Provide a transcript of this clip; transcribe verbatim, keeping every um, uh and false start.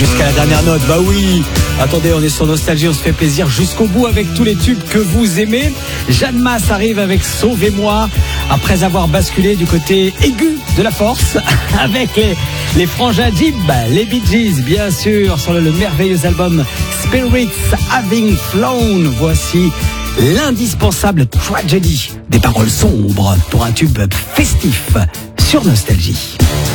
Jusqu'à la dernière note, bah oui. Attendez, on est sur Nostalgie, on se fait plaisir jusqu'au bout avec tous les tubes que vous aimez. Jeanne Masse arrive avec Sauvez-moi, après avoir basculé du côté aigu de la force, avec les, les frangins Jib, les Bee Gees, bien sûr, sur le, le merveilleux album Spirits Having Flown. Voici l'indispensable Tragedy, des paroles sombres pour un tube festif sur Nostalgie.